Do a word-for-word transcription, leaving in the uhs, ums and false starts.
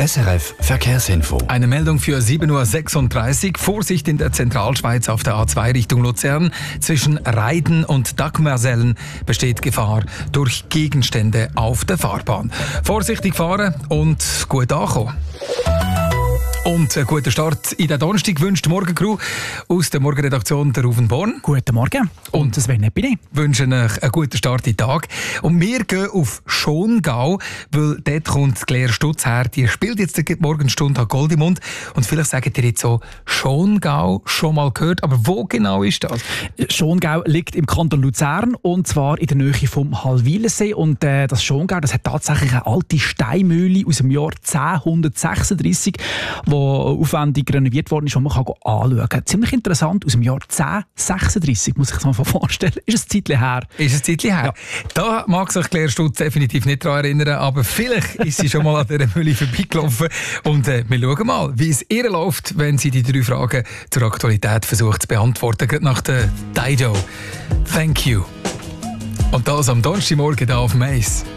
S R F Verkehrsinfo. Eine Meldung für sieben Uhr sechsunddreißig. Vorsicht in der Zentralschweiz auf der A zwei Richtung Luzern. Zwischen Reiden und Dagmersellen besteht Gefahr durch Gegenstände auf der Fahrbahn. Vorsichtig fahren und gut ankommen. Und einen guten Start in den Donnerstag wünscht die Morgencrew aus der Morgenredaktion der Ruven Born. Guten Morgen und Sven Epine. Wünschen euch einen guten Start in den Tag. Und wir gehen auf Schongau, weil dort kommt Claire Stutz her. Die spielt jetzt die Morgenstunde an Goldimund. Und vielleicht sagt ihr jetzt so, Schongau schon mal gehört, aber wo genau ist das? Schongau liegt im Kanton Luzern und zwar in der Nähe vom Hallwilensee. Und äh, das Schongau, das hat tatsächlich eine alte Steinmühle aus dem Jahr zehnhundertsechsunddreissig, die aufwendig renoviert worden ist, die man kann anschauen kann. Ziemlich interessant, aus dem Jahr zehnhundertsechsunddreissig, muss ich es mir vorstellen. Ist ein Zeitchen her. Ist ein Zeitchen her. Ja. Da mag sich Claire Stutz definitiv nicht daran erinnern, aber vielleicht ist sie schon mal an dieser Mühle vorbeigelaufen. Und äh, wir schauen mal, wie es ihr läuft, wenn sie die drei Fragen zur Aktualität versucht zu beantworten. Gerade nach der Dido. Thank you. Und das am Donnerstagmorgen hier auf Mais.